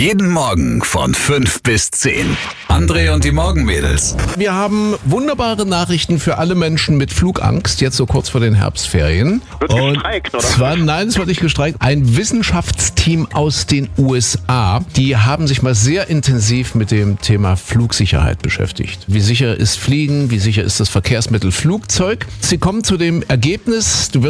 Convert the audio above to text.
Jeden Morgen von 5 bis 10. André und die Morgenmädels. Wir haben wunderbare Nachrichten für alle Menschen mit Flugangst, jetzt so kurz vor den Herbstferien. Wird gestreikt, oder? Nein, es wird nicht gestreikt. Ein Wissenschaftsteam aus den USA, die haben sich mal sehr intensiv mit dem Thema Flugsicherheit beschäftigt. Wie sicher ist Fliegen? Wie sicher ist das Verkehrsmittel Flugzeug? Sie kommen zu dem Ergebnis, du wirst